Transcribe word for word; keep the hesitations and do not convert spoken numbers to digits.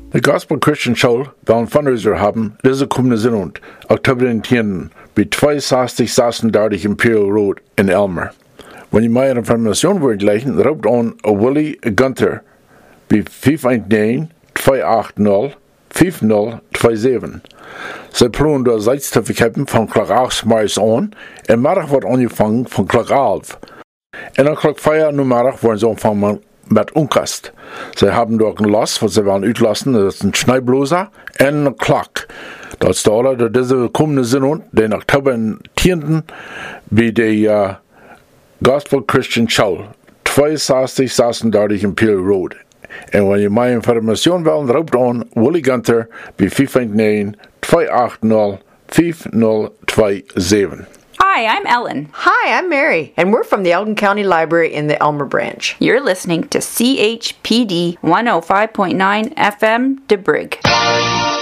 The Gospel Christian School will een fundraiser haben deze komende zondag, Oktober den tienden, bij tweehonderdzestig zesendertig Imperial Road in Elmer. Wanneer je meer informatie wilt leggen, roept aan Willy Gunther bij vijf een negen, twee acht nul, vijf nul twee zeven. Zij plannen door Zeitstift hebben van klok acht morgens aan en middag wordt aangevangen van klok elf. En dan klok vier uur middag worden ze ontvangen met onkast. Zij hebben door een las, wat ze willen uitlassen, dat is een snijblozer en een klok. Dat staat er deze komende zondag, den Oktober tienden, bij de uh, Gospel Christian School, tweehonderdzestig zesendertig Imperial Road. En wanneer je meer informatie wil, roept aan Willy Gunther bij vijf een negen, twee acht nul, vijf nul twee zeven. Hi, I'm Ellen. Hi, I'm Mary, and we're from the Elgin County Library in the Elmer branch. You're listening to C H P D one oh five point nine F M, DeBrig.